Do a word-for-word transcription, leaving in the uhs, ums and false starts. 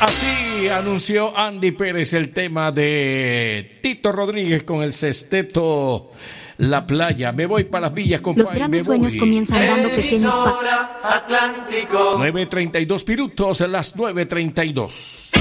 Así anunció Andy Pérez el tema de Tito Rodríguez con el sexteto La Playa. Me voy para las villas, compadre. Los grandes sueños comienzan dando pequeños pasos. nueve treinta y dos minutos, las nueve treinta y dos.